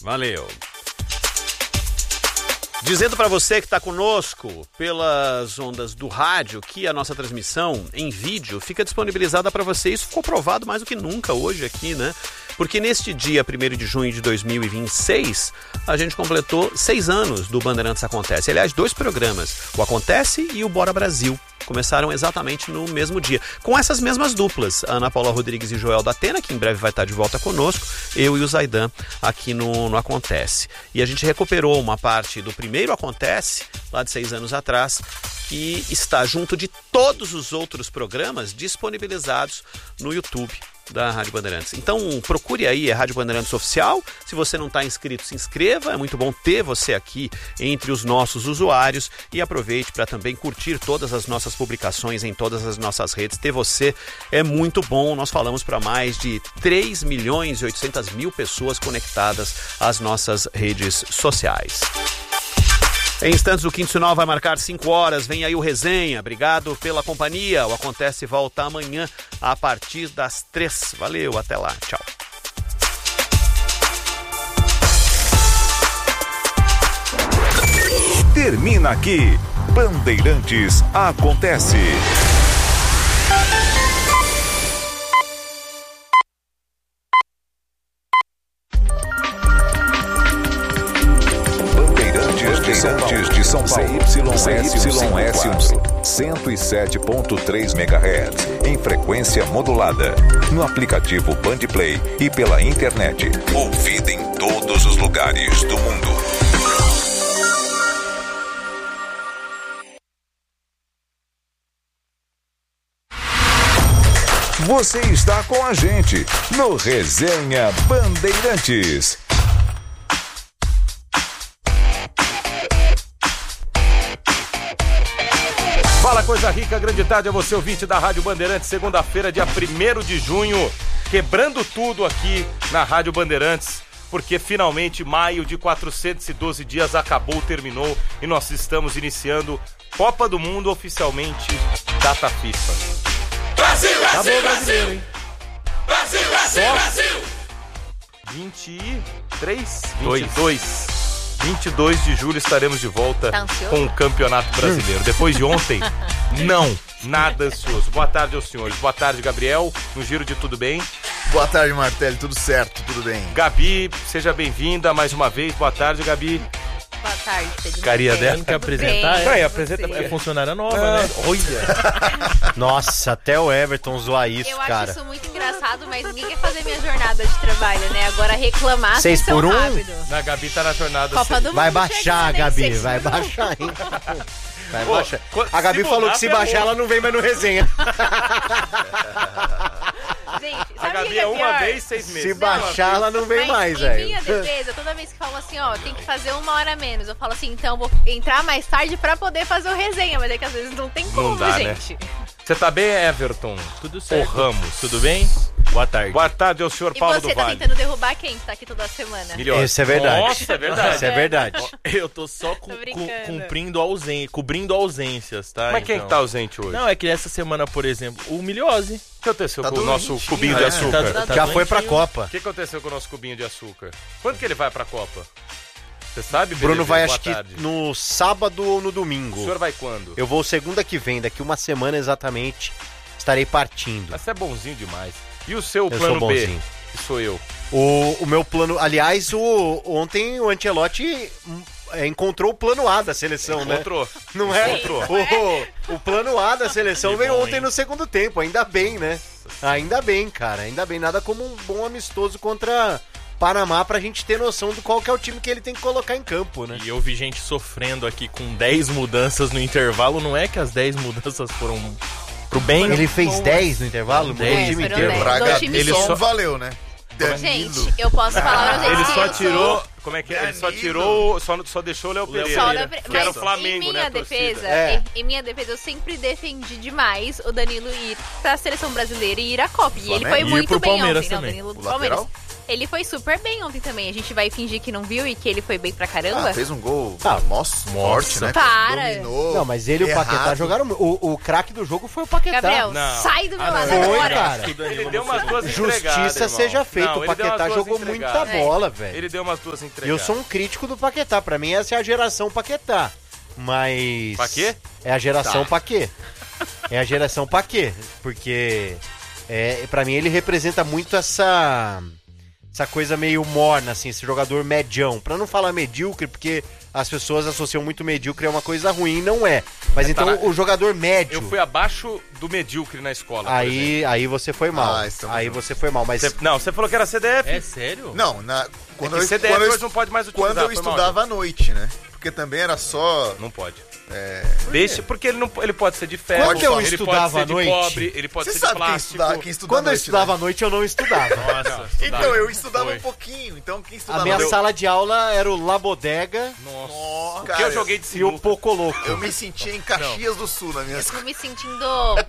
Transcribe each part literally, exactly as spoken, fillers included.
Valeu. Dizendo para você que está conosco pelas ondas do rádio que a nossa transmissão em vídeo fica disponibilizada para você. Isso ficou provado mais do que nunca hoje aqui, né? Porque neste dia primeiro de junho de dois mil e vinte e seis, a gente completou seis anos do Bandeirantes Acontece. Aliás, dois programas, o Acontece e o Bora Brasil. Começaram exatamente no mesmo dia, com essas mesmas duplas, Ana Paula Rodrigues e Joel da Atena, que em breve vai estar de volta conosco, eu e o Zaidan aqui no, no Acontece. E a gente recuperou uma parte do primeiro Acontece, lá de seis anos atrás, que está junto de todos os outros programas disponibilizados no YouTube da Rádio Bandeirantes. Então procure aí, é Rádio Bandeirantes Oficial. Se você não está inscrito, se inscreva. É muito bom ter você aqui entre os nossos usuários e aproveite para também curtir todas as nossas publicações em todas as nossas redes. Ter você é muito bom. Nós falamos para mais de três milhões e oitocentas mil pessoas conectadas às nossas redes sociais. Em instantes, o Quinto Sinal vai marcar cinco horas. Vem aí o Resenha. Obrigado pela companhia. O Acontece volta amanhã a partir das três. Valeu, até lá. Tchau. Termina aqui. Bandeirantes Acontece. Bandeirantes de São Paulo, C Y S cento e sete ponto três megahertz, em frequência modulada, no aplicativo Bandplay e pela internet, ouvida em todos os lugares do mundo. Você está com a gente no Resenha Bandeirantes. Fala, coisa rica, grande tarde a você, ouvinte da Rádio Bandeirantes, segunda-feira, dia primeiro de junho, quebrando tudo aqui na Rádio Bandeirantes, porque finalmente maio de quatrocentos e doze dias acabou, terminou e nós estamos iniciando Copa do Mundo oficialmente, data FIFA. Brasil, Brasil, Acabou, Brasil! brasileiro, hein? Brasil, Brasil, Só Brasil! vinte e três, vinte e dois. vinte e dois de julho estaremos de volta tá com o Campeonato Brasileiro. Depois de ontem, não, nada ansioso. Boa tarde aos senhores. Boa tarde, Gabriel, no Giro de Tudo Bem. Boa tarde, Martelli, tudo certo, tudo bem. Gabi, seja bem-vinda mais uma vez. Boa tarde, Gabi. Boa tarde, Pedro. Carinha dela. Quer apresentar? É, é, apresenta. É funcionária nova, Ah, né? olha. Nossa, até o Everton zoar isso, Eu acho cara. isso muito engraçado, mas ninguém quer fazer minha jornada de trabalho, né? Agora reclamar Seis tem que ser por um? rápido. A Gabi tá na jornada. Copa do Mundo Vai chega, baixar, né? Gabi, Seis vai por um. baixar, hein? Vai Pô, baixar. co- A Gabi se falou mudar, que se ferrou. baixar ela não vem mais no resenha. Gente, A sabe o Gabi que é é uma pior? vez, seis meses. Se baixar ela não vem Mas, mais, em velho. minha defesa, toda vez que falam assim, ó, tem que fazer uma hora menos, eu falo assim, então eu vou entrar mais tarde pra poder fazer o resenha, mas é que às vezes não tem como, Não dá, né? gente. Você tá bem, Everton? Tudo Ô, certo. Ramos. Tudo bem? Boa tarde. Boa tarde ao senhor E Paulo você do tá Vale. tentando derrubar quem que tá aqui toda semana? Milhões. Isso é verdade. Nossa, é verdade. Isso é verdade. Eu tô só cu- Tô cu- brincando. cumprindo ausen- cobrindo ausências, tá? Mas quem Então. que tá ausente hoje? Não, é que essa semana, por exemplo, o Milhose. O que aconteceu Tá com o nosso doentinho, cubinho de né? açúcar? Tá- tá Já foi pra doentinho. Copa. O que aconteceu com o nosso cubinho de açúcar? Quando que ele vai pra Copa? Você sabe, Bruno B D G? vai, Boa acho tarde. que no sábado ou no O domingo. senhor vai quando? Eu vou segunda que vem, daqui uma semana exatamente, estarei partindo. Você é bonzinho demais. E o seu Eu plano sou B? bonzinho. Que sou eu. O, o meu plano... Aliás, o, ontem o Ancelotti hum, é, encontrou o plano A da seleção, né? Encontrou. Não é? Encontrou. O, o plano A da seleção Que veio bom, ontem hein? no segundo tempo, ainda bem, né? Ainda bem, cara, ainda bem. Nada como um bom amistoso contra Panamá pra gente ter noção do qual que é o time que ele tem que colocar em campo, né? E eu vi gente sofrendo aqui com dez mudanças no intervalo. Não é que as dez mudanças foram pro bem? Ele fez dez no intervalo, mudou o dez, time foram inteiro. dez. Pra Do Gabi time só só- valeu, né? Danilo. Gente, eu posso falar pra Ele vocês que só eu tirou... sou- Como é que é? Ele só Danilo. tirou... Só, só deixou o Léo Léo Pereira. Só Pereira, da- Que era o mas Flamengo, em minha né, a torcida. defesa, É. em, em minha defesa, eu sempre defendi demais o Danilo ir pra seleção brasileira e ir à Copa. E ele Flamengo? foi E ir muito pro bem Palmeiras ontem, não, também. Danilo do O Palmeiras. lateral? Ele foi super bem ontem também. A gente vai fingir que não viu e que ele foi bem pra caramba? Ah, fez um gol Ah, nossa, forte, né? Para. Dominou. Não, mas ele e o errado. Paquetá jogaram... O, o craque do jogo foi o Paquetá. Gabriel, Não. sai do meu Ah, não. lado Foi, agora. cara. Ele deu umas duas entregadas, Justiça irmão. seja feita. Não, O ele deu umas Paquetá duas jogou entregadas. muita bola, velho. Ele deu umas duas E entregadas. eu sou um crítico do Paquetá. Pra mim, essa é a geração Paquetá. Mas... Paquê? É a geração Tá. Paquê. É a geração Paquê. Porque, é, pra mim, ele representa muito essa... Essa coisa meio morna, assim, esse jogador medião. Pra não falar medíocre, porque as pessoas associam muito medíocre a uma coisa ruim, não é. Mas É, então, tá na- o jogador médio... Eu fui abaixo do medíocre na escola, por exemplo. Aí, aí você foi mal. Ah, estamos aí juntos. você foi mal, mas... Você- não, você falou que era C D F. É sério? Não, na, quando, É que eu, C D F quando, eu, hoje não pode mais utilizar, quando eu foi mal, estudava à noite, né? Porque também era só... Não pode. É... Deixa, porque ele, não, ele pode ser de ferro, Quando eu ele estudava pode ser à de noite- cobre, ele pode Você ser de sabe quem plástico. estudava, quem estudava Quando à eu noite, estudava né? à noite, eu não estudava. Nossa, Então, eu estudava Foi. um pouquinho. Então, quem A estudava... minha eu... sala de aula era o Labodega Nossa. Nossa, O cara, que eu joguei de e o sinuca? Pocoloco. Eu me sentia em Caxias do Sul na minha Eu escola. tô me sentindo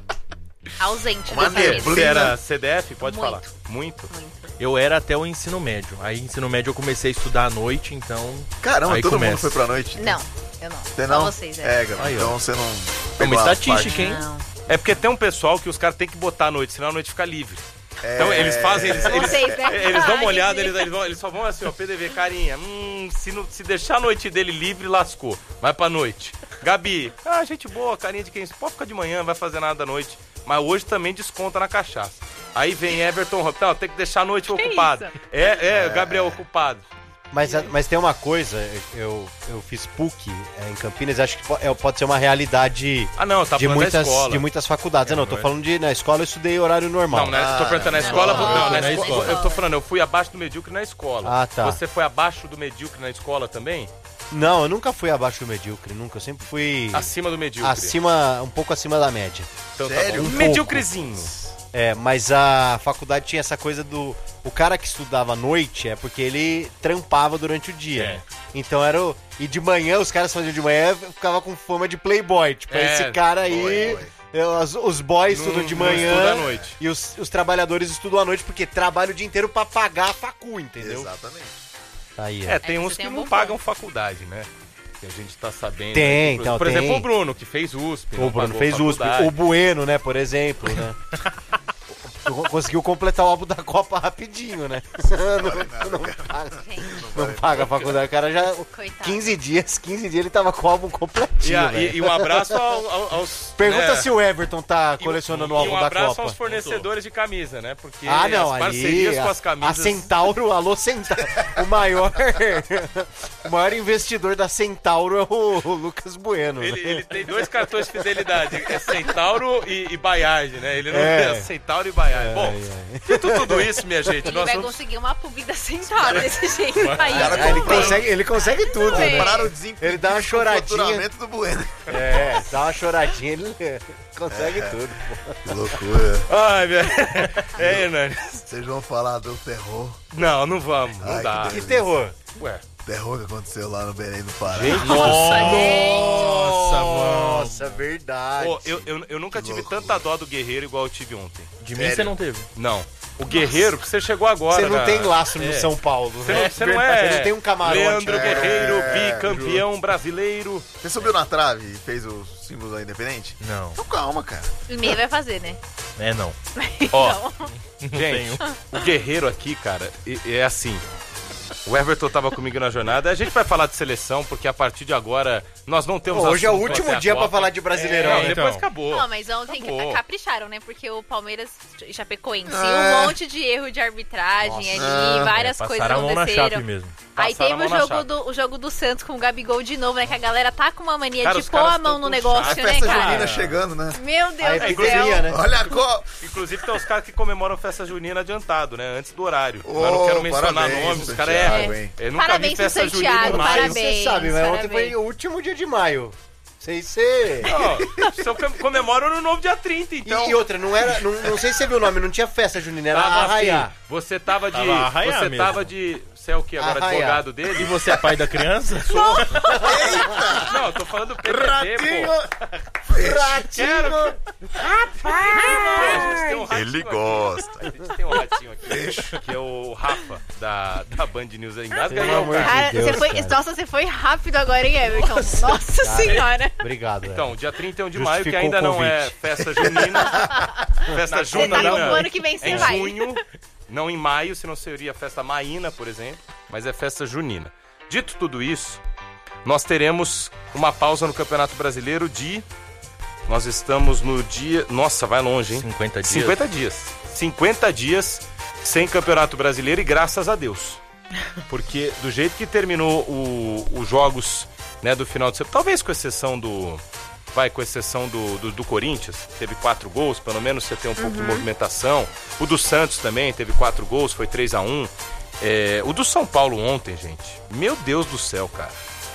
ausente Uma dessa vez. neblina. Você era C D F? Pode Muito. falar. Muito? Muito. Eu era até o ensino médio. Aí, ensino médio, eu comecei a estudar à noite, então... Caramba, Aí todo começa. mundo foi pra noite? Não, eu não. Você Só não? vocês, é. É, Gabriel, Aí, ó. então você não... É uma pegou a estatística, parte. hein? Não. É porque tem um pessoal que os caras têm que botar à noite, senão a noite fica livre. É... Então eles fazem, eles, eles, Vocês, né? eles dão uma Ai, olhada, que- eles, eles, vão- eles só vão assim, ó, P D V, carinha, hum, se, não- se deixar a noite dele livre, lascou, vai pra noite. Gabi, ah, gente boa, carinha de quem? Pode ficar de manhã, não vai fazer nada à noite, mas hoje também desconta na cachaça. Aí vem Everton, não, tem que deixar a noite Que ocupada. isso? É, é, Gabriel ocupado. Mas, mas tem uma coisa, eu, eu fiz P U C é, em Campinas, acho que po- é, pode ser uma realidade Ah, não, tá de, falando da muitas, escola. de muitas faculdades. É, não, eu tô não é? falando de. Na escola eu estudei horário normal. Não, né? Eu tô Ah, perguntando na não. escola. Não, Não, na na escola. escola. Eu tô falando, eu fui abaixo do medíocre na escola. Ah, tá. Você foi abaixo do medíocre na escola também? Não, eu nunca fui abaixo do medíocre, nunca. Eu sempre fui Acima do medíocre. acima, um pouco acima da média. Então, tá Sério? bom. Um Medíocrezinho. É, mas a faculdade tinha essa coisa do. O cara que estudava à noite é porque ele trampava durante o dia. É. né? Então era o. E de manhã, os caras faziam de manhã ficava com fama de playboy. Tipo, É, esse cara aí. boy, boy. é, Os, os boys Não- estudam de não manhã. estuda à noite. E os, os trabalhadores estudam à noite porque trabalham o dia inteiro pra pagar a facu, entendeu? Exatamente. Aí, É, é. tem É, uns você que tem um não bom pagam ponto. faculdade, né? Que a gente tá sabendo. Tem, né? Por- então, Por tem. exemplo, o Bruno, que fez U S P. O não Bruno pagou fez U S P. faculdade. O Bueno, né, por exemplo, né? Conseguiu completar o álbum da Copa rapidinho, né? não, não paga, Gente, não paga a faculdade. O cara já. coitado. quinze dias, quinze dias ele tava com o álbum E, completinho. a- velho. e- e um abraço ao- ao- aos. Pergunta né? se o Everton tá E- colecionando e o álbum um da abraço Copa. aos fornecedores de camisa, né? Porque Ah, não, as parcerias ali. com as A, camisas. a Centauro, alô Centauro. O maior. o maior investidor da Centauro é o, o Lucas Bueno. Ele, né? ele tem dois cartões de fidelidade, é Centauro e, e Baiage, né? Ele não É. é Centauro e Baiage. Bom, Ai, dito tudo isso, minha gente, Ele nós vai vamos... conseguir uma pubida sentada desse jeito aí. cara Ah, ele, comprou. consegue, ele consegue tudo, bem. né? Compraram o desempenho. Ele dá uma choradinha. O faturamento do Bueno. É, dá uma choradinha, ele consegue tudo. Pô. Que loucura. Ai, velho. É, Hernani. Vocês vão falar do terror. Não, não vamos, não Ai, dá. que Que terror. Ué. Terror que aconteceu lá no Belém do Pará. Nossa, Nossa, mano. Nossa, verdade. Pô, eu, eu, eu nunca Que tive loucura. tanta dó do Guerreiro igual eu tive ontem. De mim Sério? você não teve. Não. O Guerreiro, que você chegou agora. Você não na- tem laço no É. São Paulo. Você né? não, você não é. Você não tem um camarote. Leandro né? Guerreiro, É, bicampeão brasileiro. Você subiu na trave e fez os símbolos da Independente? Não. Então calma, cara. O Mia vai fazer, né? É, não. Ó, Então, Não gente, tenho. o Guerreiro aqui, cara, e- é assim. O Everton tava comigo na jornada. A gente vai falar de seleção, porque a partir de agora nós não temos Pô, hoje é o assunto último até a dia pra Copa. falar de Brasileirão. Não, né? depois Então. acabou. não, mas ontem Acabou. capricharam, né? Porque o Palmeiras e Chapecoense, Ah. um monte de erro de arbitragem ali, Ah. várias É, coisas passaram a mão na aconteceram. chape mesmo. Aí Passaram a teve o mão na jogo, chape. do, o jogo do Santos com o Gabigol de novo, né? Que a galera tá com uma mania Cara, de os pôr caras a mão tão no com negócio, A chato. né, festa cara? junina chegando, né? Meu Deus Aí do hipocrisia, céu. né? Olha a co... Inclusive tem os caras que comemoram festa junina adiantado, né? Antes do horário. Ô, eu não quero mencionar parabéns, nomes, os caras Santiago, é. hein? Eu nunca Parabéns vi pro festa junina Santiago, em maio. parabéns. Você sabe, mas ontem parabéns. foi o último dia de maio. Sei se. Ó, se eu comemoro no novo dia trinta, E, então. e outra, não era. Não, não sei se você viu o nome, não tinha festa junina, era Tava arraiar. assim, você tava de. Tava arraiar você mesmo. tava de. Você é o que agora? Arraiar. Advogado E dele? você é pai da criança? Não, eu tô falando P D D, pô. Ratinho! A gente tem um ratinho Ele aqui. gosta. A gente tem um ratinho aqui, que é o Rafa, da, da Band News. Engasga Pelo não, amor de cara. Cara, Deus, você foi, cara. nossa, você foi rápido agora, hein, Everton? Nossa senhora. Obrigado, Então, dia trinta e um de maio, que Justificou ainda o não é convite. festa junina. Festa Você tá junina no ano que vem, você em vai. junho, não em maio, senão seria festa maína, por exemplo, mas é festa junina. Dito tudo isso, nós teremos uma pausa no Campeonato Brasileiro de... Nós estamos no dia... Nossa, vai longe, hein? cinquenta dias. cinquenta dias. cinquenta dias sem Campeonato Brasileiro e graças a Deus. Porque do jeito que terminou o- os jogos, né, do final de semana, talvez com exceção do... Vai, com exceção do, do, do Corinthians, teve quatro gols, pelo menos você tem um pouco de movimentação. O do Santos também teve quatro gols, foi três a um. É, o do São Paulo ontem, gente, meu Deus do céu, cara.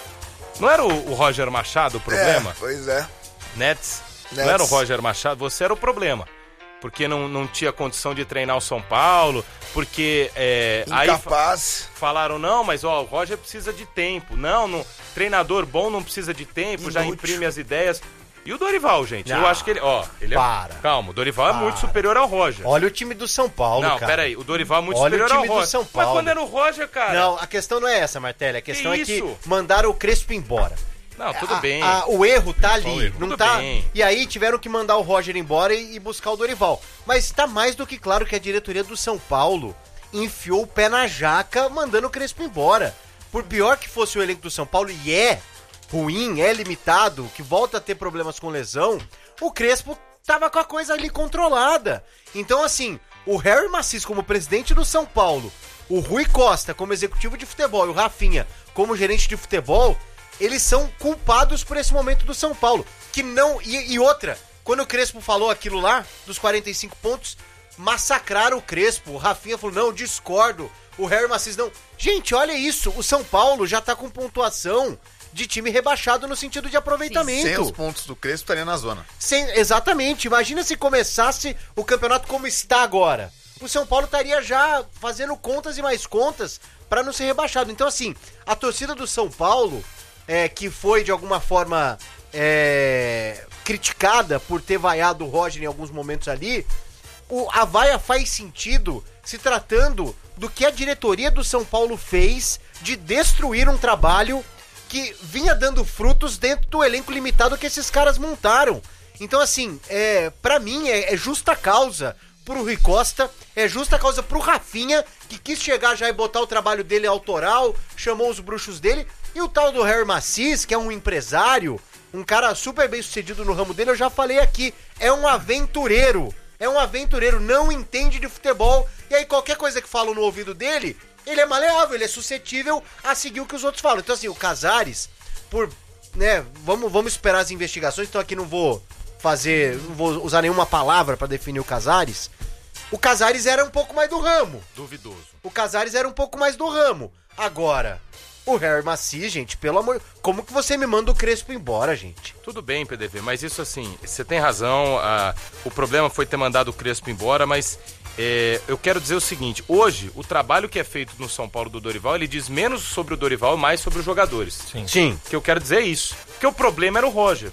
Não era o, o Roger Machado o problema? É, pois é. Nets, não Nets. era o Roger Machado, você era o problema. Porque não, não tinha condição de treinar o São Paulo, porque é, aí fa- Incapaz. falaram, não, mas ó, o Roger precisa de tempo. Não, não, treinador bom não precisa de tempo, já Inútil. imprime as ideias. E o Dorival, gente? Eu Ah, acho que ele, ó, ele é... para. Calma, o Dorival é muito Para. superior ao Roger. Olha o time do São Paulo, não, cara. peraí, o Dorival é muito Olha o superior ao time do Roger. São Mas Paulo. quando era o Roger, cara... Não, a questão não é essa, Martelli. A questão Que é que isso? mandaram o Crespo embora. Não, tudo A- bem. a- o erro tá ali, o erro. não Tudo tá. bem. E aí tiveram que mandar o Roger embora e, e buscar o Dorival. Mas tá mais do que claro que a diretoria do São Paulo enfiou o pé na jaca mandando o Crespo embora. Por pior que fosse o elenco do São Paulo, e é ruim, é limitado, que volta a ter problemas com lesão, o Crespo tava com a coisa ali controlada. Então, assim, o Harry Macis como presidente do São Paulo, o Rui Costa como executivo de futebol e o Rafinha como gerente de futebol, eles são culpados por esse momento do São Paulo. Que não. E, e outra, quando o Crespo falou aquilo lá, dos quarenta e cinco pontos, massacraram o Crespo. O Rafinha falou: não, discordo. O Harry Macis não. Gente, olha isso. O São Paulo já tá com pontuação de time rebaixado no sentido de aproveitamento. Sem os pontos do Crespo, estaria na zona. Sem- exatamente. Imagina se começasse o campeonato como está agora. O São Paulo estaria já fazendo contas e mais contas para não ser rebaixado. Então, assim, a torcida do São Paulo, é, que foi de alguma forma é, criticada por ter vaiado o Roger em alguns momentos ali, o, a vaia faz sentido se tratando do que a diretoria do São Paulo fez de destruir um trabalho que vinha dando frutos dentro do elenco limitado que esses caras montaram. Então, assim, é, pra mim é, é justa causa pro Rui Costa, é justa causa pro Rafinha, que quis chegar já e botar o trabalho dele autoral, chamou os bruxos dele, e o tal do Harry Macis, que é um empresário, um cara super bem sucedido no ramo dele, eu já falei aqui, é um aventureiro, é um aventureiro, não entende de futebol, e aí qualquer coisa que falam no ouvido dele, ele é maleável, ele é suscetível a seguir o que os outros falam. Então, assim, o Casares, por, né, vamos, vamos esperar as investigações, então aqui não vou fazer, não vou usar nenhuma palavra pra definir o Casares. O Casares era um pouco mais do ramo. Duvidoso. O Casares era um pouco mais do ramo. Agora, o Harry Macis, gente, pelo amor... Como que você me manda o Crespo embora, gente? Tudo bem, P D V, mas isso assim, você tem razão, a- o problema foi ter mandado o Crespo embora, mas é, eu quero dizer o seguinte, hoje, o trabalho que é feito no São Paulo do Dorival, ele diz menos sobre o Dorival e mais sobre os jogadores. Sim. Sim. Que eu quero dizer é isso, porque o problema era o Roger.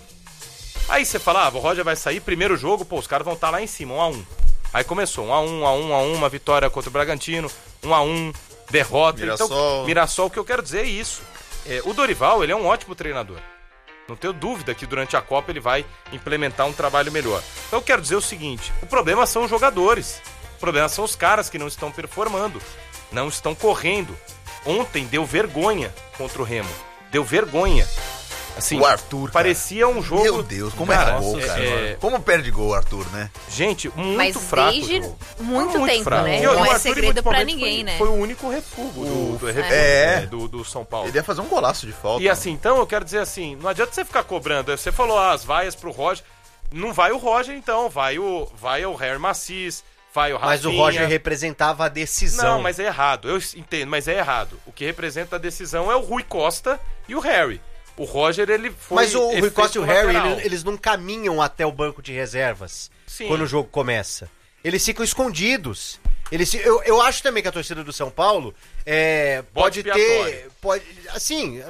Aí você fala, ah, o Roger vai sair, primeiro jogo, pô, os caras vão estar lá em cima, um a um. Aí começou, um a um, um a um, um a um, uma vitória contra o Bragantino, um a um, derrota. Mirassol. Então, Mirassol, o que eu quero dizer é isso. É, o Dorival, ele é um ótimo treinador. Não tenho dúvida que durante a Copa ele vai implementar um trabalho melhor. Então eu quero dizer o seguinte, o problema são os jogadores. O problema são os caras que não estão performando, não estão correndo. Ontem deu vergonha contra o Remo. Deu vergonha. Assim, O Arthur, cara. parecia um jogo... Meu Deus, como Cara, é gol, é- cara. é- Como perde gol o Arthur, né? Gente, muito Mas fraco desde o jogo. muito, Muito tempo, fraco. né? E o Não é Arthur, em segredo muitos pra momentos, ninguém, foi, né? Foi o único refúgio do, do, refúgio, É. né, do, do São Paulo. Ele ia fazer um golaço de falta. E assim, então eu quero dizer assim, não adianta você ficar cobrando. Você falou ah, as vaias pro Roger. Não vai o Roger, então. Vai o, vai o Harry Macis, vai o Rafinha. Mas o Roger representava a decisão. Não, mas é errado. Eu entendo, mas é errado. O que representa a decisão é o Rui Costa e o Harry. O Roger, ele foi... Mas o Rui efeito Costa e o Harry, lateral. eles, eles não caminham até o banco de reservas Sim. quando o jogo começa. Eles ficam escondidos. Eles, se- eu, eu acho também que a torcida do São Paulo é, Bode pode ter... expiatório. Pode, assim, assim,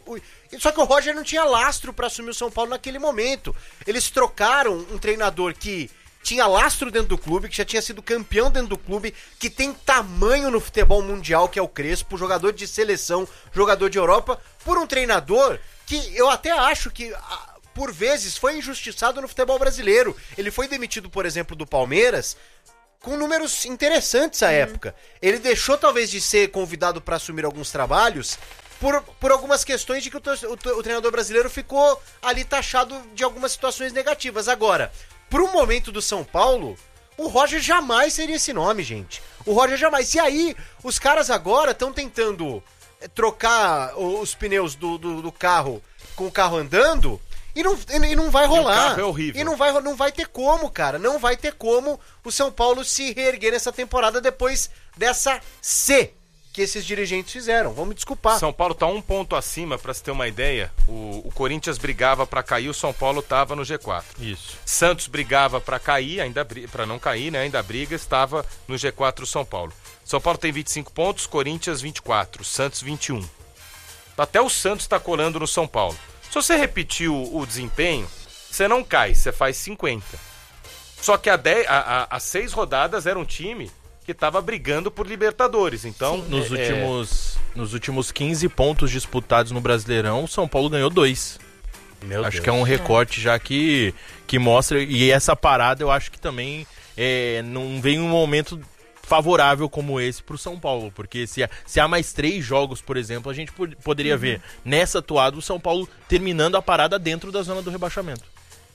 Só que o Roger não tinha lastro pra assumir o São Paulo naquele momento. Eles trocaram um treinador que tinha lastro dentro do clube, que já tinha sido campeão dentro do clube, que tem tamanho no futebol mundial, que é o Crespo, jogador de seleção, jogador de Europa, por um treinador que eu até acho que, por vezes, foi injustiçado no futebol brasileiro. Ele foi demitido, por exemplo, do Palmeiras, com números interessantes à Uhum. época. Ele deixou, talvez, de ser convidado para assumir alguns trabalhos por, por algumas questões de que o, o, o treinador brasileiro ficou ali taxado de algumas situações negativas. Agora, pro momento do São Paulo, o Roger jamais seria esse nome, gente. O Roger jamais. E aí, os caras agora estão tentando trocar os pneus do, do, do carro com o carro andando e não, e não vai rolar. E o carro é horrível. E não vai, não vai ter como, cara. Não vai ter como o São Paulo se reerguer nessa temporada depois dessa C que esses dirigentes fizeram. Vamos me desculpar. São Paulo tá um ponto acima, pra se ter uma ideia. O, o Corinthians brigava pra cair, o São Paulo tava no G quatro. Isso. Santos brigava pra cair, ainda para não cair, né? Ainda briga, estava no G quatro o São Paulo. São Paulo tem vinte e cinco pontos, Corinthians vinte e quatro, Santos vinte e um. Até o Santos tá colando no São Paulo. Se você repetir o, o desempenho, você não cai, você faz cinquenta. Só que há, dez, há, há, há seis rodadas era um time que estava brigando por Libertadores, então... Sim, nos, é, últimos, nos últimos quinze pontos disputados no Brasileirão, o São Paulo ganhou dois. Meu acho Deus. que é um recorte já que, que mostra, e essa parada eu acho que também é, não vem um momento favorável como esse pro São Paulo, porque se, se há mais três jogos, por exemplo, a gente pod- poderia uhum. ver nessa atuada o São Paulo terminando a parada dentro da zona do rebaixamento.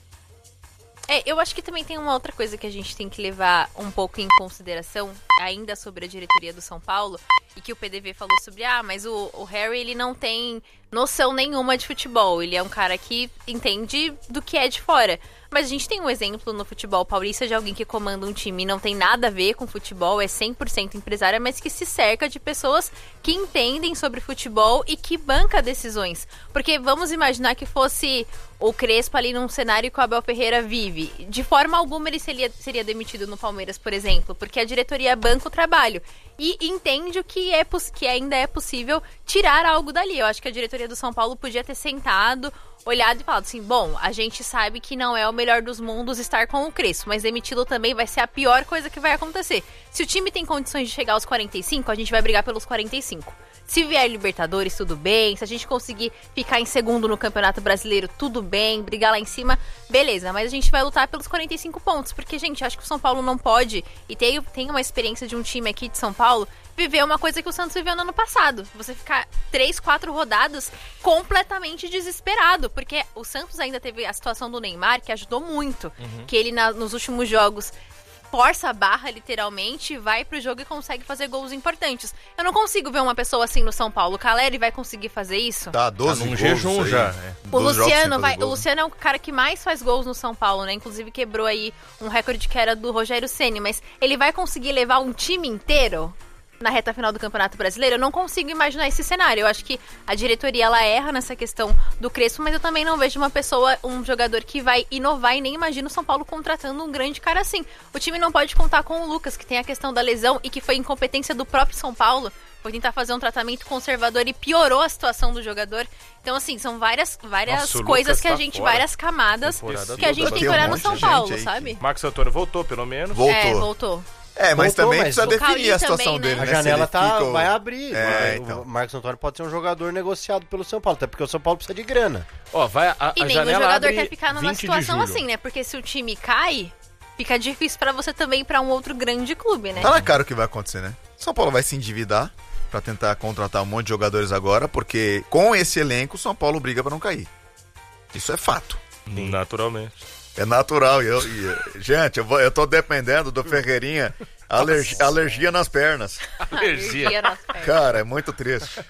É, eu acho que também tem uma outra coisa que a gente tem que levar um pouco em consideração, ainda sobre a diretoria do São Paulo, e que o P D V falou sobre, ah, mas o, o Harry, ele não tem noção nenhuma de futebol, ele é um cara que entende do que é de fora. Mas a gente tem um exemplo no futebol paulista de alguém que comanda um time e não tem nada a ver com futebol, é cem por cento empresária, mas que se cerca de pessoas que entendem sobre futebol e que banca decisões. Porque vamos imaginar que fosse o Crespo ali num cenário que o Abel Ferreira vive. De forma alguma ele seria, seria demitido no Palmeiras, por exemplo, porque a diretoria banca o trabalho e entende o que, é, que ainda é possível tirar algo dali. Eu acho que a diretoria do São Paulo podia ter sentado, olhado e falado assim, bom, a gente sabe que não é o melhor dos mundos estar com o Crespo, mas demiti-lo também vai ser a pior coisa que vai acontecer. Se o time tem condições de chegar aos quarenta e cinco, a gente vai brigar pelos quarenta e cinco. Se vier Libertadores, tudo bem. Se a gente conseguir ficar em segundo no Campeonato Brasileiro, tudo bem. Brigar lá em cima, beleza. Mas a gente vai lutar pelos quarenta e cinco pontos. Porque, gente, acho que o São Paulo não pode, e tem, tem uma experiência de um time aqui de São Paulo, viver uma coisa que o Santos viveu no ano passado. Você ficar três, quatro rodadas completamente desesperado. Porque o Santos ainda teve a situação do Neymar, que ajudou muito. Uhum. Que ele, na, nos últimos jogos, força a barra, literalmente, vai pro jogo e consegue fazer gols importantes. Eu não consigo ver uma pessoa assim no São Paulo. O Caleri vai conseguir fazer isso? Tá, doze tá num gols jejum aí. já. É. O Luciano, vai, gols, o Luciano é o cara que mais faz gols no São Paulo, né? Inclusive quebrou aí um recorde que era do Rogério Ceni, mas ele vai conseguir levar um time inteiro na reta final do Campeonato Brasileiro? Eu não consigo imaginar esse cenário. Eu acho que a diretoria, ela erra nessa questão do Crespo, mas eu também não vejo uma pessoa, um jogador que vai inovar, e nem imagino o São Paulo contratando um grande cara assim. O time não pode contar com o Lucas, que tem a questão da lesão e que foi incompetência do próprio São Paulo, foi tentar fazer um tratamento conservador e piorou a situação do jogador. Então, assim, são várias, várias Nossa, coisas Lucas que a tá gente, fora. várias camadas Temporada que a gente toda. tem que Tem um olhar no monte São de gente Paulo, aí sabe? Marcos Antônio voltou, pelo menos. Voltou. É, voltou. É, mas Voltou, também mas precisa o definir Cauli a situação também, né? dele, A né? janela Se ele tá, fica- vai abrir. É, o então. Marcos Antônio pode ser um jogador negociado pelo São Paulo, até porque o São Paulo precisa de grana. Ó, vai a, E a nenhum janela jogador abre quer ficar numa vinte de situação julho. assim, né? Porque se o time cai, fica difícil pra você também ir pra um outro grande clube, né? Tá na cara o que vai acontecer, né? São Paulo vai se endividar pra tentar contratar um monte de jogadores agora, porque com esse elenco o São Paulo briga pra não cair. Isso é fato. Naturalmente. É natural. E eu, e- gente, eu, vou- eu tô dependendo do Ferreirinha. Alergia, alergia nas pernas. Alergia. nas pernas. Cara, é muito triste.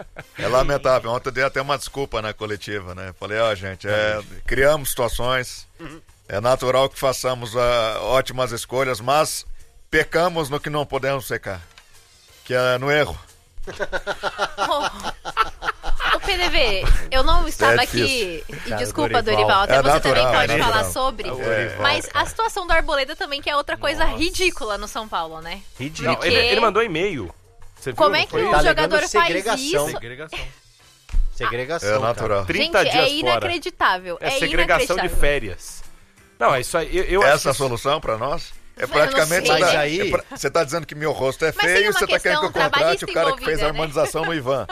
É lamentável. Ontem eu dei até uma desculpa na coletiva, né? Falei, ó, gente, é, criamos situações. É natural que façamos ah, ótimas escolhas, mas pecamos no que não podemos pecar. Que é no erro. O P D V, eu não estava É aqui. E Cara, desculpa, Dorival. Dorival, até É você natural, também pode é falar natural. sobre. É. Mas a situação do Arboleda também, que é outra coisa ridícula no São Paulo, né? Ridículo. Não, ele, ele mandou e-mail. Você viu? Como Não é que foi um Tá isso? alegando jogador faz segregação. isso? Segregação. Segregação, É natural. cara. trinta Gente, dias é fora. inacreditável. É, É segregação de inacreditável. férias. Não, é isso aí. Eu, eu Essa acho é a que- solução pra nós? É Eu não praticamente sei. você, Mas tá, aí- é pra- você tá dizendo que meu rosto é Mas tem feio e uma você tá querendo que eu questão contrate o cara que trabalhista fez a envolvida, né? harmonização no Ivan.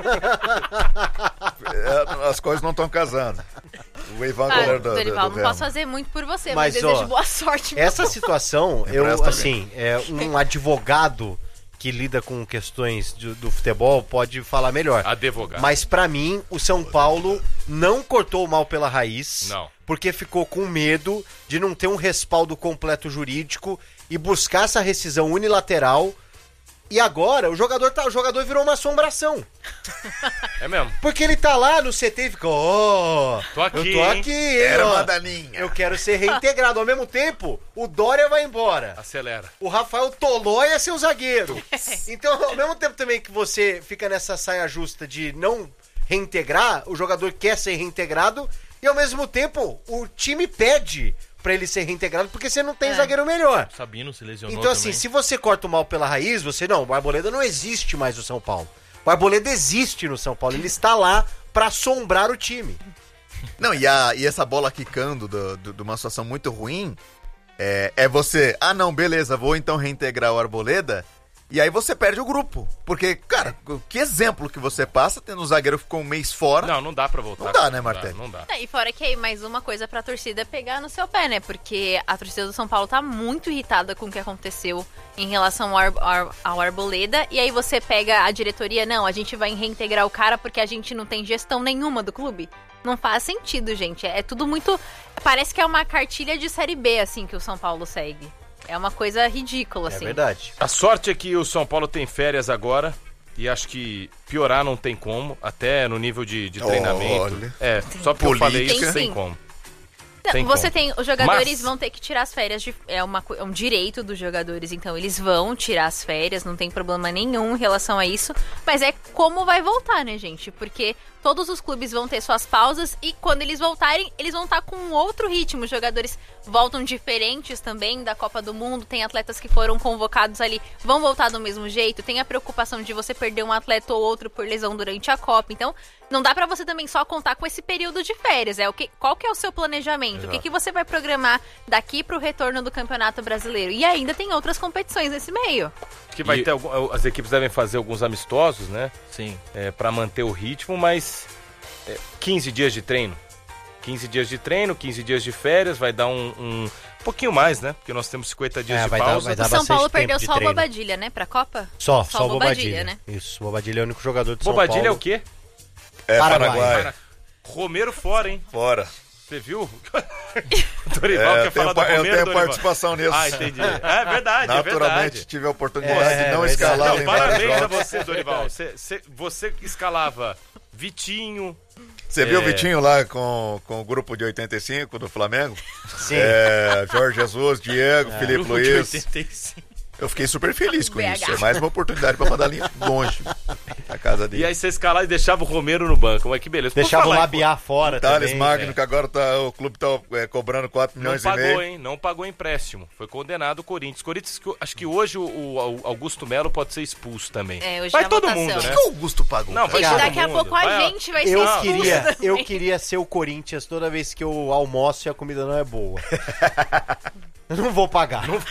É, as coisas não estão casando. O Ivan, Ah, goleiro do, do, Dorival, do não posso Remo. fazer muito por você, Mas, mas, desejo ó, boa sorte. Essa situação, eu, Empresta assim, é, um advogado que lida com questões do, do futebol pode falar melhor. Advogado. Mas pra mim, o São Paulo não cortou o mal pela raiz. Não. Porque ficou com medo de não ter um respaldo completo jurídico e buscar essa rescisão unilateral. E agora o jogador tá, o jogador virou uma assombração. É mesmo. Porque ele tá lá no C T e fica, ó, Tô aqui, eu tô hein? aqui, hein, Era ó. uma daninha. Eu quero ser reintegrado. Ao mesmo tempo, o Dória vai embora. Acelera. O Rafael Tolói é seu zagueiro. Então, ao mesmo tempo também que você fica nessa saia justa de não reintegrar, o jogador quer ser reintegrado e ao mesmo tempo o time pede pra ele ser reintegrado porque você não tem É. zagueiro melhor. Sabino se lesionou Então, assim, também. se você corta o mal pela raiz, você não, o Arboleda não existe mais no São Paulo. O Arboleda existe no São Paulo, ele está lá pra assombrar o time. Não, e, a, e essa bola quicando do- do- de uma situação muito ruim é, é você, ah não, beleza, vou então reintegrar o Arboleda, e aí você perde o grupo. Porque, cara, que exemplo que você passa tendo um zagueiro que ficou um mês fora. Não, não dá pra voltar. Não dá, né, Não Martelli? Não dá. É, e fora que aí mais uma coisa pra torcida pegar no seu pé, né? Porque a torcida do São Paulo tá muito irritada com o que aconteceu em relação ao, Ar- Ar- ao Arboleda. E aí você pega a diretoria, não, a gente vai reintegrar o cara porque a gente não tem gestão nenhuma do clube. Não faz sentido, gente. É tudo muito... Parece que é uma cartilha de Série B, assim, que o São Paulo segue. É uma coisa ridícula, É assim. verdade. A sorte é que o São Paulo tem férias agora. E acho que piorar não tem como, até no nível de, de treinamento. Olha. É, só porque eu falei Política. isso, Tem tem sim. como. Não, Tem você como. tem, os jogadores Mas- vão ter que tirar as férias, de, é, uma, co- é um direito dos jogadores, então eles vão tirar as férias, não tem problema nenhum em relação a isso, mas é como vai voltar, né, gente? Porque todos os clubes vão ter suas pausas e quando eles voltarem, eles vão estar com um outro ritmo, os jogadores voltam diferentes também da Copa do Mundo, tem atletas que foram convocados ali, vão voltar do mesmo jeito, tem a preocupação de você perder um atleta ou outro por lesão durante a Copa, então não dá pra você também só contar com esse período de férias, é o que, qual que é o seu planejamento? O que, que você vai programar daqui pro retorno do Campeonato Brasileiro? E ainda tem outras competições nesse meio. Acho que vai E- ter algum- as equipes devem fazer alguns amistosos, né? Sim. É, para manter o ritmo, mas é, quinze dias de treino. quinze dias de treino, quinze dias de férias, vai dar um, um pouquinho mais, né? Porque nós temos cinquenta dias É, de vai dar- pausa. vai O dar São bastante Paulo tempo perdeu de só o treino. Bobadilha, né, pra Copa? Só, Só só, o o Bobadilha, Bobadilha, né? Isso, o Bobadilha é o único jogador de São Bobadilha é Paulo. o quê? É Paraguai. Paraguai. Para- Romero fora, hein? Fora. Você viu? Dorival É, quer eu falar tenho, do pa- eu Romero, tenho Dorival? participação nisso. Ah, entendi. É verdade, é Naturalmente verdade. tive a oportunidade É, de não verdade. escalar Não, em vários parabéns a jogos. você, Dorival. Você, você, você escalava Vitinho. Você viu É. o Vitinho lá com, com o grupo de oitenta e cinco do Flamengo? Sim. É, Jorge Jesus, Diego, Felipe Grupo de Luiz. oitenta e cinco. Eu fiquei super feliz com B H. isso. É mais uma oportunidade pra mandar ali longe a casa dele. E aí você escalava e deixava o Romero no banco. Mas que beleza. Por Deixava o falar em- Labiar fora Thales também. Magno, é. que agora tá, o clube tá é, cobrando quatro Não milhões e pagou, meio. hein? Não pagou empréstimo. Foi condenado o Corinthians. Corinthians, que eu- acho que hoje o, o Augusto Melo pode ser expulso também. É, hoje vai na todo votação. mundo, O que né? que o Augusto pagou? Não, vai Gente, todo daqui a mundo. pouco a Vai, ó. gente vai ser Eu expulso queria, também. eu queria ser o Corinthians toda vez que eu almoço e a comida não é boa. Eu não vou pagar. Não,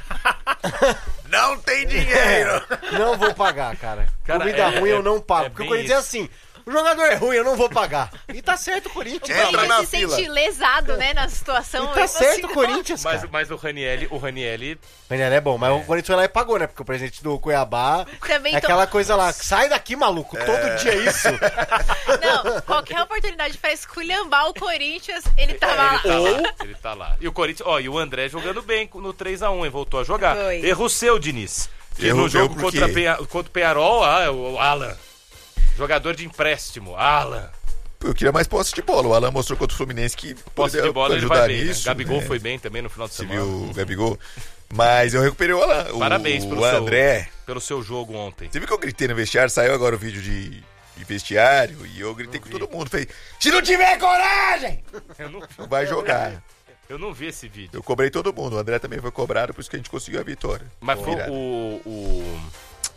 Não tem dinheiro! não vou pagar, cara. Cara, comida é- ruim é- eu não pago. é porque o bem Corinthians isso. é assim. O jogador é ruim, eu não vou pagar. E tá certo o O Corinthians. Entra Corinthians na se fila. sente lesado, né, na situação. E Eu tá certo consigo- o Corinthians, Mas, cara. mas o Ranielli, o Ranielli Ranieri é bom, mas o Corinthians foi lá e pagou, né? Porque o presidente do Cuiabá Também é tô- aquela coisa lá. Sai daqui, maluco. Todo dia é isso. Não, qualquer oportunidade pra esculhambar o Corinthians, ele tava lá. tá lá. Ele tá lá. E o Corinthians, ó, e o André jogando bem no três a um, hein? Voltou a jogar. Foi. Erro seu, Diniz. Que Erro no meu jogo por quê? contra, Penha, contra o Penharol, ah, é o Alan. Jogador de empréstimo, Alan. Eu queria mais posse de bola. O Alan mostrou contra o Fluminense que Posse de bola ele ajudar vai bem, né? nisso. Gabigol né? foi bem também no final de Você semana. viu o Gabigol? Mas eu recuperei o Alan. O- Parabéns pelo, o André. seu, pelo seu jogo ontem. Você viu que eu gritei no vestiário? Saiu agora o vídeo de, de vestiário e eu gritei com todo mundo. Falei, se não tiver coragem, Eu não, não vai jogar. eu não vi esse vídeo. Eu cobrei todo mundo. O André também foi cobrado, por isso que a gente conseguiu a vitória. Mas foi Virada. o, o,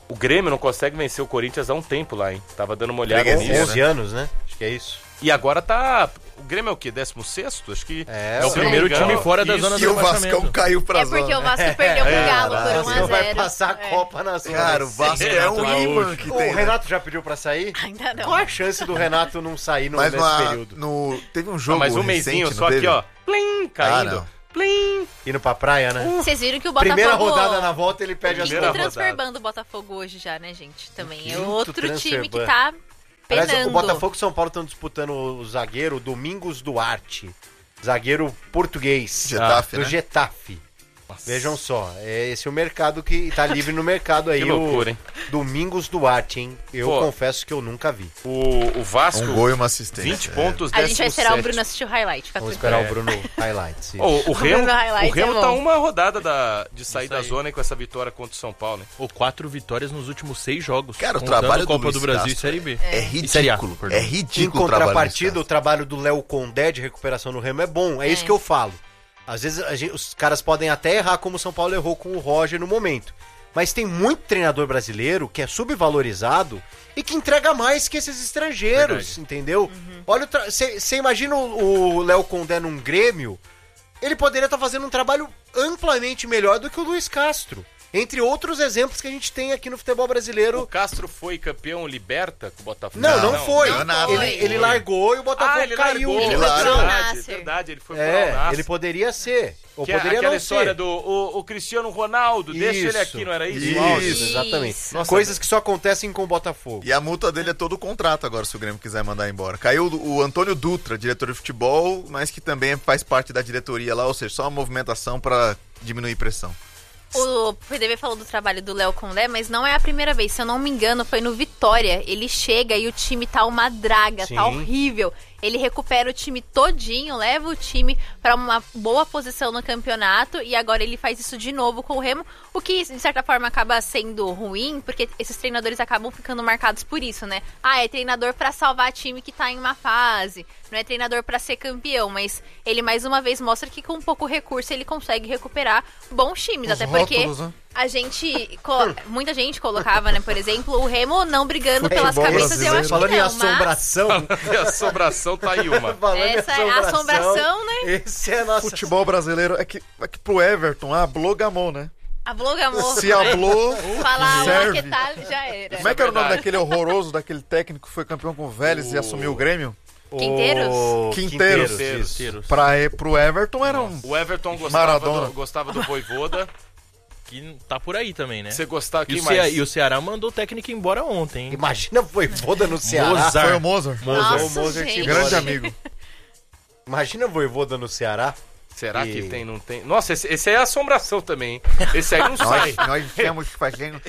O Grêmio não consegue vencer o Corinthians há um tempo lá, hein? Tava dando uma olhada Freguesia, nisso. onze anos, né? Acho que é isso. E agora tá... O Grêmio é o quê? décimo sexto? Acho que... É, É o sim. primeiro time fora da Isso. zona E do o Vascão rebaixamento. caiu pra É porque zona. o Vasco perdeu pro Galo por Caraca, um a senão vai zero. passar a É. Copa na zona. Cara, o Vasco é um Renato imã Gaúcho. que O tem, né? Renato já pediu pra sair? Ainda não. Qual a chance do Renato não sair no, Mas nesse no, período? no, teve um Ah, jogo mas um recente, mesinho não só teve? aqui, ó. Plim, caindo. não. Plim. Indo pra praia, né? Vocês viram que o Botafogo... Primeira rodada na volta, ele pede as Primeira Quinto rodada. transferbando o Botafogo hoje já, né, gente? Também é Quinto outro time que transferban. tá penando. Aliás, o Botafogo e São Paulo estão disputando o zagueiro Domingos Duarte. Zagueiro português. Getafe, do né? Getafe. Vejam só, é esse o mercado que tá livre no mercado aí. Que loucura, o hein? Domingos Duarte, hein? Eu Pô. confesso que eu nunca vi. O, o Vasco, Um gol e uma assistência. vinte pontos, A gente vai esperar o décimo Bruno assistir o highlight. Fica Vamos tranquilo. esperar o Bruno Highlights. isso. Ô, o Remo, Bruno Highlights o Remo é tá bom. uma rodada da, de sair Isso da aí. zona aí com essa vitória contra o São Paulo, né? Ou quatro vitórias nos últimos seis jogos. Cara, o contando trabalho do Copa Luiz do Brasil Castro e Série B. É E Série A, ridículo. perdão. É Em ridículo o trabalho contrapartida, desse o trabalho do Léo Condé de recuperação no Remo é bom. É, É. isso que eu falo. Às vezes a gente- os caras podem até errar como o São Paulo errou com o Roger no momento. Mas tem muito treinador brasileiro que é subvalorizado e que entrega mais que esses estrangeiros, Verdade. entendeu? Olha, você imagina o o Léo Condé num Grêmio, ele poderia estar fazendo um trabalho amplamente melhor do que o Luiz Castro. Entre outros exemplos que a gente tem aqui no futebol O brasileiro. Castro foi campeão liberta com o Botafogo? Não, não, foi. não, nada. Ele, ele largou e o Botafogo Ah, ele caiu. largou. de Ele competição. largou. Verdade, Nasser. verdade, ele foi pro Al É, Nassr. ele poderia ser. Ou Que é poderia aquela não história ser. do o, o Cristiano Ronaldo, deixa ele Isso. aqui, não era isso? Isso, Nossa. exatamente. Isso. Coisas que só acontecem com o Botafogo. E a multa dele é todo o contrato agora, se o Grêmio quiser mandar embora. Caiu o Antônio Dutra, diretor de futebol, mas que também faz parte da diretoria lá, ou seja, só uma movimentação pra diminuir pressão. O P D V falou do trabalho do Léo Condé, mas não é a primeira vez. Se eu não me engano, foi no Vitória. Ele chega e o time tá uma draga, Sim. tá horrível. Ele recupera o time todinho, leva o time pra uma boa posição no campeonato e agora ele faz isso de novo com o Remo, o que de certa forma acaba sendo ruim, porque esses treinadores acabam ficando marcados por isso, né? Ah, é treinador pra salvar time que tá em uma fase, não é treinador pra ser campeão, mas ele mais uma vez mostra que com pouco recurso ele consegue recuperar bons times, Os até porque rótulos, né? a gente, co- muita gente colocava, né, por exemplo, o Remo não brigando pelas Futebol cabeças, eu acho que Falando em não, mas assombração. E a assombração tá aí uma. Falando em essa é a assombração, né? Esse é a nossa. Futebol brasileiro é que, é que pro Everton, ah, hablou gamão, né? A Blogamor. Se hablou, Falar serve. o que tal já era. Como é que era o nome verdade. daquele horroroso, daquele técnico que foi campeão com o Vélez e assumiu o Grêmio? Quinteiros? O Quinteiros. Quinteiros, isso. Quinteiros. Pra, pro Everton era um... O Everton gostava Maradona. do, gostava do Voivoda. Que tá por aí também, né? Você gostava E aqui o, mais? Cea- e o Ceará mandou o técnico embora ontem, hein? Imagina Voivoda no Ceará. Mozart. Foi o Mozart. Nossa, o Mozart gente. Grande amigo. Imagina Voivoda no Ceará. Será E- que tem, não tem? Nossa, esse, esse aí é assombração também, hein? Esse aí não sai. Nós, nós temos fazendo...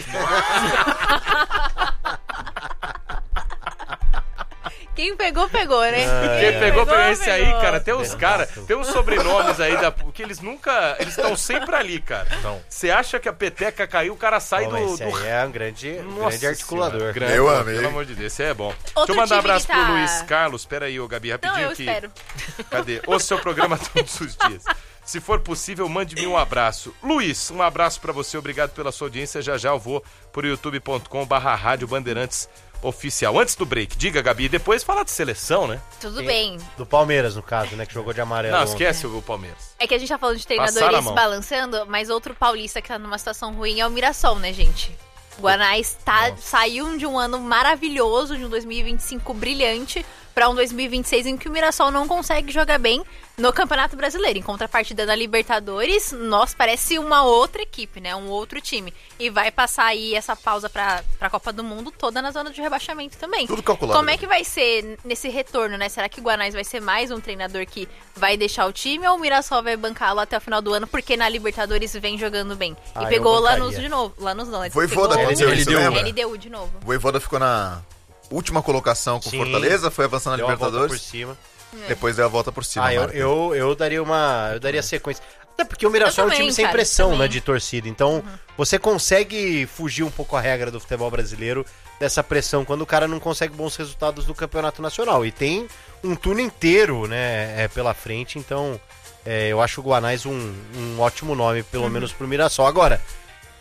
Quem pegou, pegou, né? Quem pegou pra esse aí, pegou. cara, tem uns caras, tem uns sobrenomes aí da, que eles nunca, eles estão sempre ali, cara. Você acha que a peteca caiu, o cara sai Bom, do, esse do... aí é um grande, Nossa grande articulador. Senhora, grande, Meu pô, amigo. Pelo amor de Deus, esse é bom. Deixa Outro eu mandar um time abraço que pro tá- Luiz Carlos. Pera aí, ô Gabi, Não, rapidinho eu que... espero. Cadê? Ouça seu programa todos os dias. Se for possível, mande-me um abraço. Luiz, um abraço pra você, obrigado pela sua audiência. Já já eu vou por youtube ponto com barra rádio Bandeirantes oficial. Antes do break, diga, Gabi, e depois falar de seleção, né? Tudo bem. Do Palmeiras, no caso, né? Que jogou de amarelo. Não, ontem. esquece o Palmeiras. É que a gente tá falando de Passaram a treinadores mão. balançando, mas outro paulista que tá numa situação ruim é o Mirassol, né, gente? O Guanais tá, saiu de um ano maravilhoso, de um dois mil e vinte e cinco brilhante, pra um dois mil e vinte e seis em que o Mirassol não consegue jogar bem no Campeonato Brasileiro. Em contrapartida na Libertadores, nós parece uma outra equipe, né? Um outro time. E vai passar aí essa pausa pra, pra Copa do Mundo toda na zona de rebaixamento também. Tudo calculado. Como é que vai ser nesse retorno, né? Será que o Guanais vai ser mais um treinador que vai deixar o time ou o Mirassol vai bancá-lo até o final do ano porque na Libertadores vem jogando bem? Ah, e eu pegou o bancaria. Lanús de novo. Lanús não, ele Voivoda pegou aconteceu Ele isso, deu- lembra? L D U de novo. O Voivoda ficou na última colocação com o Sim. Fortaleza, foi avançando na Deu uma volta por Libertadores, cima. depois deu a volta por cima. Ah, eu, Marta. eu, eu daria uma. Eu daria sequência. Até porque o Mirassol Eu é um time também, sem cara, pressão, também. né, de torcida. Então, você consegue fugir um pouco a regra do futebol brasileiro dessa pressão quando o cara não consegue bons resultados no campeonato nacional. E tem um turno inteiro, né, é, pela frente. Então, é, eu acho o Guanais um, um ótimo nome, pelo menos pro Mirassol. Agora,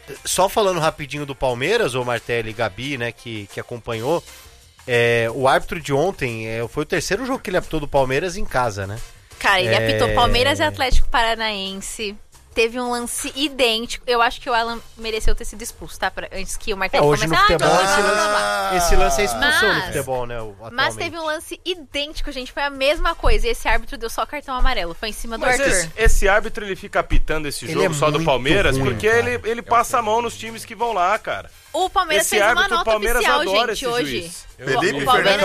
Só falando rapidinho do Palmeiras, o Martelli e Gabi, né, que, que acompanhou, é, o árbitro de ontem é, foi o terceiro jogo que ele apitou do Palmeiras em casa, né? Cara, ele É. apitou Palmeiras e Atlético Paranaense. Teve um lance idêntico. Eu acho que o Alan mereceu ter sido expulso, tá? Pra- antes que o É, Martelli hoje no comece. futebol não, esse não, não, lance, não, não. esse lance é expulsão no Mas- futebol, né? o- Mas atualmente. teve um lance idêntico, gente. Foi a mesma coisa. E esse árbitro deu só cartão amarelo. Foi em cima do Mas Arthur. esse, esse árbitro, ele fica apitando esse Ele jogo é só do muito Palmeiras, ruim, porque cara. ele, ele passa a mão nos times que vão lá, cara. O Palmeiras Esse fez uma árbitro, o nota Palmeiras oficial, adora gente, esse hoje. juiz. O- Felipe o Palmeiras